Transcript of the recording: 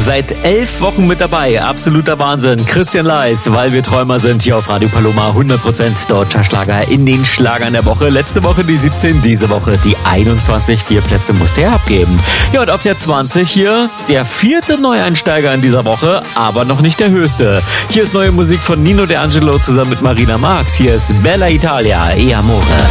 Seit 11 Wochen mit dabei. Absoluter Wahnsinn. Christian Leis, weil wir Träumer sind, hier auf Radio Paloma. 100% deutscher Schlager in den Schlagern der Woche. Letzte Woche die 17, diese Woche die 21. 4 Plätze musste er abgeben. Ja, und auf der 20 hier der 4. Neueinsteiger in dieser Woche, aber noch nicht der höchste. Hier ist neue Musik von Nino D'Angelo zusammen mit Marina Marx. Hier ist Bella Italia, e Amore.